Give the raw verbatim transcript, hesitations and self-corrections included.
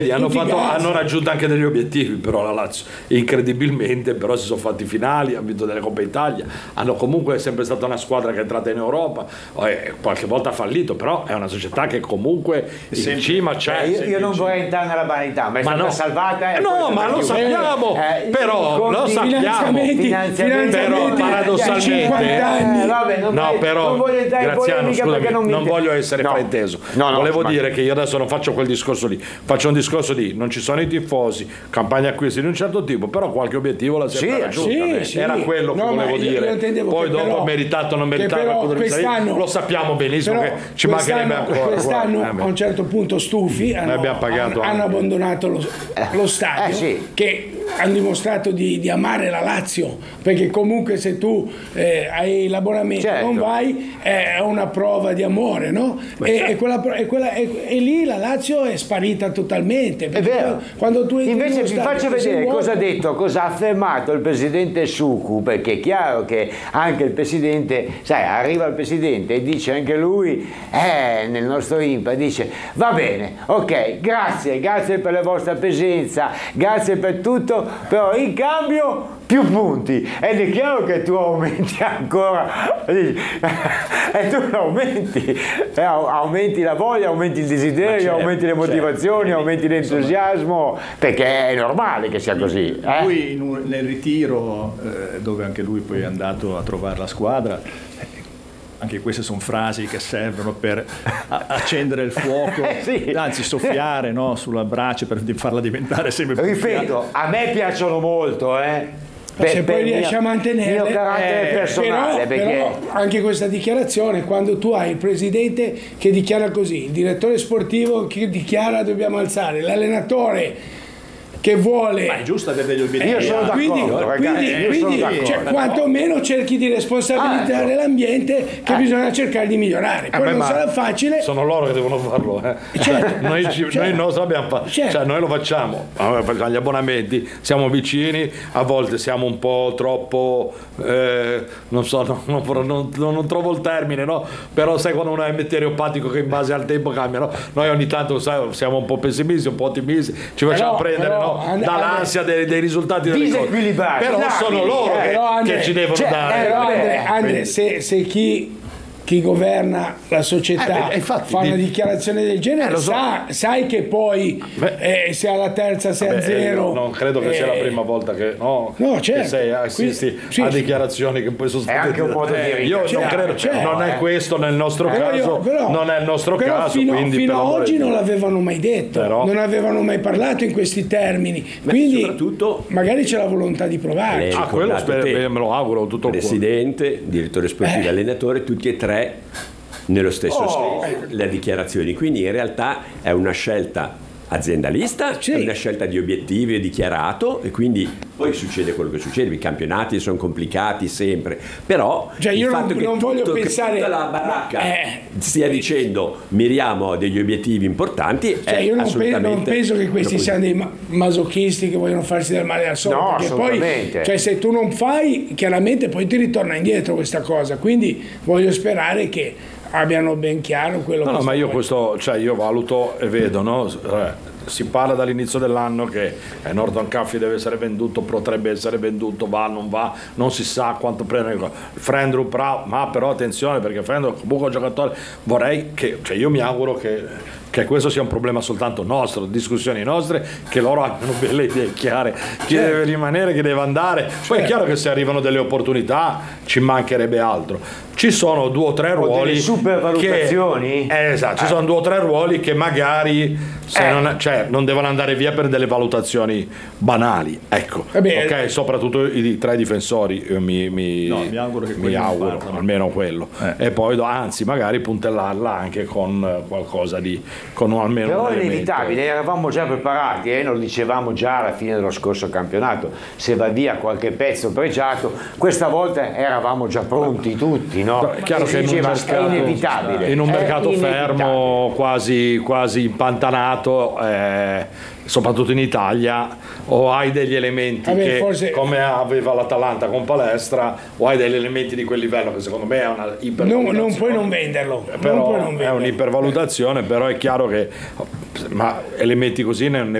Hanno, fatto, hanno raggiunto anche degli obiettivi, però la Lazio incredibilmente, però si sono fatti finali, hanno vinto delle Coppe Italia, hanno comunque è sempre stata una squadra che è entrata in Europa, eh, qualche volta ha fallito, però è una società che comunque in cima c'è. Eh, io, io non vorrei entrare nella vanità, ma è ma stata no. salvata. No, ma lo sappiamo, eh, però lo sappiamo, però paradossalmente, eh, vabbè, non no, vai, però non voglio entrare in Graziano, scusami, non, non voglio essere no. frainteso, no, no, volevo ma... dire che io adesso non faccio quel discorso lì, faccio un discorso di non ci sono i tifosi, campagna acquisti di un certo tipo, però qualche obiettivo la si è raggiunta, sì, era sì. quello che no, volevo dire, poi dopo però, meritato o non meritato lo sappiamo benissimo che ci mancherebbe ancora. Quest'anno eh, a un certo punto stufi hanno, hanno, hanno abbandonato lo, lo stadio, eh, sì. che hanno dimostrato di, di amare la Lazio, perché comunque se tu eh, hai l'abbonamento, certo, non vai, è una prova di amore, no? E, certo. e, quella, e, quella, e, e lì la Lazio è sparita totalmente. È vero. Quando tu invece vi faccio vedere cosa ha detto, cosa ha affermato il presidente Sucu, perché è chiaro che anche il presidente, sai, arriva il presidente e dice anche lui, eh, nel nostro Impa, dice va bene, ok, grazie, grazie per la vostra presenza, grazie per tutto, però in cambio più punti, ed è chiaro che tu aumenti ancora e tu aumenti aumenti la voglia, aumenti il desiderio, certo, aumenti le motivazioni, certo, aumenti l'entusiasmo, perché è normale che sia così, eh? Lui in un, nel ritiro eh, dove anche lui poi è andato a trovare la squadra, anche queste sono frasi che servono per accendere il fuoco, eh sì. anzi soffiare, no, sulla brace per farla diventare sempre più ripeto, a me piacciono molto, eh. Per, se poi riesci a mantenere il mio carattere eh, personale, però, perché... però anche questa dichiarazione, quando tu hai il presidente che dichiara così, il direttore sportivo che dichiara dobbiamo alzare, l'allenatore che vuole, ma è giusto avere degli obiettivi, io sono d'accordo, quindi, ragazzi, quindi, io quindi sono d'accordo. Cioè, quantomeno cerchi di responsabilizzare ah, ecco. l'ambiente che eh. bisogna cercare di migliorare, poi eh, non sarà facile, sono loro che devono farlo, eh. certo, noi, certo. noi, non sappiamo fa- certo. cioè, noi lo facciamo, facciamo gli abbonamenti, siamo vicini, a volte siamo un po' troppo eh, non so, non, non, non, non trovo il termine, no? Però sai quando uno è meteoropatico che in base al tempo cambia, no? Noi ogni tanto sai, siamo un po' pessimisti, un po' ottimisti, ci facciamo però, prendere però, no? And- dall'ansia Dei, dei risultati delle cose, però no, sono loro eh, che, Andre, che ci devono cioè, dare. Però Andre, Andre, se, se chi, chi governa la società eh, infatti, fa una di... dichiarazione del genere, eh, so. sa, sai che poi eh, se alla terza sei a zero. Eh, non credo che eh, sia la prima volta che, no, no, certo. che sei assisti Quindi, sì, a sì. dichiarazioni che poi sono state. È anche un po' di eh, io certo, non credo, certo, non è eh. questo nel nostro però caso, io, però, non è il nostro però caso. Fino, quindi fino ad oggi non di... l'avevano mai detto, però... non avevano mai parlato in questi termini. Beh, quindi soprattutto magari c'è la volontà di provare. Ah, quello spero, me lo auguro tutto il presidente, direttore sportivo, eh. allenatore, tutti e tre nello stesso oh. senso le dichiarazioni, quindi in realtà è una scelta aziendalista, sì. è una scelta di obiettivi dichiarato, e quindi poi succede quello che succede, i campionati sono complicati sempre, però cioè, io il non, fatto che, non voglio tutto, pensare che tutta la baracca eh. stia dicendo miriamo a degli obiettivi importanti, cioè, è io non, pe- non penso che questi siano dei ma- masochisti che vogliono farsi del male al solito, no, perché poi cioè, se tu non fai, chiaramente poi ti ritorna indietro questa cosa, quindi voglio sperare che abbiano ben chiaro quello no, che no, ma io vuole. questo, cioè io valuto e vedo, no? Si parla dall'inizio dell'anno che eh, Norton Caffey deve essere venduto, potrebbe essere venduto, va, non va, non si sa quanto prende Frendrup, ma però attenzione perché Frendrup comunque è un giocatore, vorrei che, cioè io mi auguro che che questo sia un problema soltanto nostro, discussioni nostre, che loro abbiano belle idee chiare, chi certo. deve rimanere, chi deve andare, certo. Poi è chiaro che se arrivano delle opportunità ci mancherebbe altro, ci sono due o tre ruoli, delle supervalutazioni, che, eh, esatto, ci sono due o tre ruoli che magari se eh. non, cioè, non devono andare via per delle valutazioni banali, ecco, Vabbè, ok, soprattutto i tre difensori io mi, mi, no, mi auguro, che mi auguro almeno quello, eh. e poi anzi magari puntellarla anche con qualcosa di con almeno però un è inevitabile, eravamo già preparati, eh? Lo dicevamo già alla fine dello scorso campionato, se va via qualche pezzo pregiato, questa volta eravamo già pronti tutti, no? no? È chiaro Si che in un diceva, mercato, è inevitabile. in un è mercato inevitabile. fermo, quasi, quasi impantanato, eh, soprattutto in Italia, o hai degli elementi Vabbè, che, forse- come aveva l'Atalanta con Palestra, o hai degli elementi di quel livello che secondo me è una Non, ipervalutazione. non puoi non venderlo. non Però puoi non è venderlo. un'ipervalutazione, però è chiaro che ma elementi così ne, ne